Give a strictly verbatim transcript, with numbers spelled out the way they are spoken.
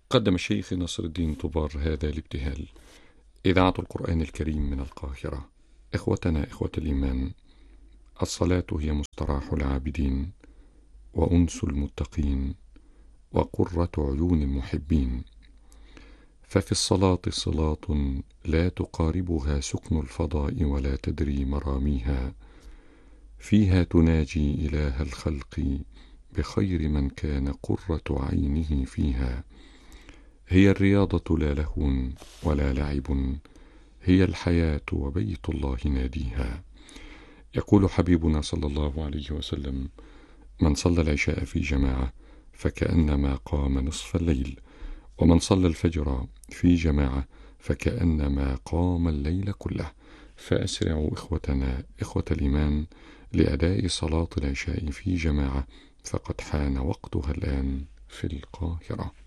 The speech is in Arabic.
قدم الشيخ نصر الدين طبار هذا الابتهال. إذاعة القرآن الكريم من القاهرة. إخوتنا إخوة الإيمان، الصلاة هي مستراح العابدين وأنس المتقين وقرة عيون المحبين، ففي الصلاة صلاة لا تقاربها سكن الفضاء ولا تدري مراميها، فيها تناجي إله الخلق بخير من كان قرة عينه فيها. هي الرياضة لا لهو ولا لعب، هي الحياة وبيت الله ناديها. يقول حبيبنا صلى الله عليه وسلم: من صلى العشاء في جماعة فكأنما قام نصف الليل، ومن صلى الفجر في جماعة فكأنما قام الليل كله. فأسرعوا إخوتنا إخوة الإيمان لأداء صلاة العشاء في جماعة، فقد حان وقتها الآن في القاهرة.